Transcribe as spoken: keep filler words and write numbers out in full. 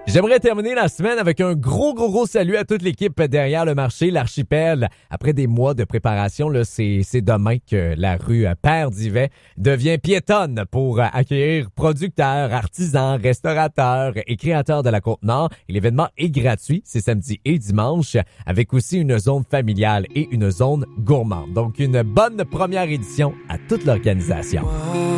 J'aimerais terminer la semaine avec un gros, gros, gros salut à toute l'équipe derrière le marché, l'archipel. Après des mois de préparation, là, c'est, c'est demain que la rue Père d'Ivet devient piétonne pour accueillir producteurs, artisans, restaurateurs et créateurs de la Côte-Nord. Et l'événement est gratuit, c'est samedi et dimanche, avec aussi une zone familiale et une zone gourmande. Donc, une bonne première édition à toute l'organisation.